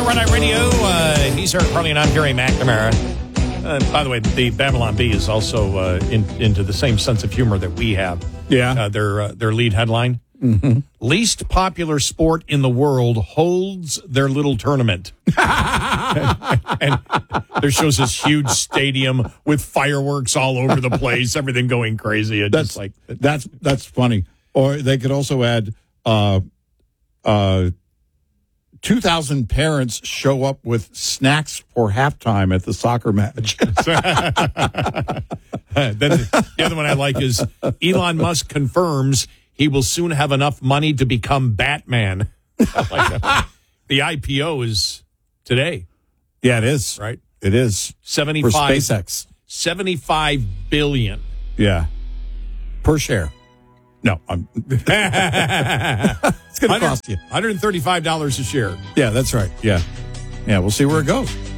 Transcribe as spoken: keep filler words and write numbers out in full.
Red Eye Radio. Uh, he's Eric Carly and I'm Gary McNamara. Uh, by the way, the Babylon Bee is also uh, in, into the same sense of humor that we have. Yeah. Uh, their uh, their lead headline: mm-hmm. Least popular sport in the world holds their little tournament. and, and there shows this huge stadium with fireworks all over the place, everything going crazy. It's That's just like that's that's funny. Or they could also add, uh, uh, two thousand parents show up with snacks for halftime at the soccer match. Then the other one I like is Elon Musk confirms he will soon have enough money to become Batman. I like that. The I P O is today. Yeah, it is. Right? It is. seventy-five For SpaceX. seventy-five billion. Yeah. Per share. No, I'm. It's going to cost you one hundred thirty-five dollars a share. Yeah, that's right. Yeah. Yeah, we'll see where it goes.